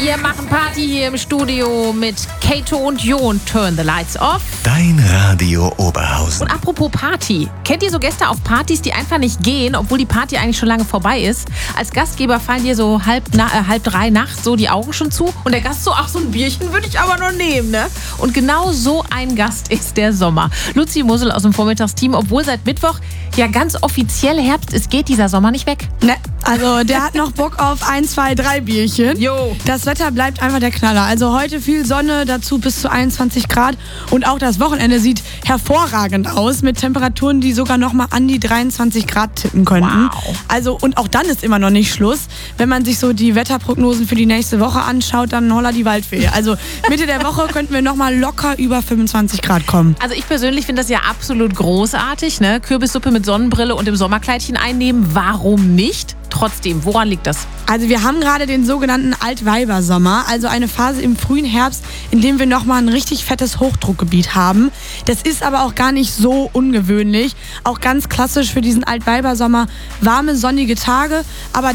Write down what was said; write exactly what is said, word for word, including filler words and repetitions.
Wir machen Party hier im Studio mit Kato und Jon. Turn the lights off. Dein Radio Oberhausen. Und apropos Party. Kennt ihr so Gäste auf Partys, die einfach nicht gehen, obwohl die Party eigentlich schon lange vorbei ist? Als Gastgeber fallen dir so halb, na, äh, halb drei nachts so die Augen schon zu und der Gast so, ach, so ein Bierchen würde ich aber noch nehmen, ne? Und genau so ein Gast ist der Sommer. Luzi Mussel aus dem Vormittagsteam, obwohl seit Mittwoch ja ganz offiziell Herbst ist, geht dieser Sommer nicht weg. Ne, also der hat noch Bock auf ein, zwei, drei Bierchen. Jo. Das Wetter bleibt einfach der Knaller. Also heute viel Sonne, dazu bis zu einundzwanzig Grad. Und auch das Wochenende sieht hervorragend aus mit Temperaturen, die sogar noch mal an die dreiundzwanzig Grad tippen könnten. Wow. Also, und auch dann ist immer noch nicht Schluss. Wenn man sich so die Wetterprognosen für die nächste Woche anschaut, dann holla die Waldfee. Also Mitte der Woche könnten wir noch mal locker über fünfundzwanzig Grad kommen. Also ich persönlich finde das ja absolut großartig, ne? Kürbissuppe mit Sonnenbrille und im Sommerkleidchen einnehmen. Warum nicht? Trotzdem, woran liegt das? Also wir haben gerade den sogenannten Altweibersommer, also eine Phase im frühen Herbst, in dem wir nochmal ein richtig fettes Hochdruckgebiet haben. Das ist aber auch gar nicht so ungewöhnlich. Auch ganz klassisch für diesen Altweibersommer warme, sonnige Tage, aber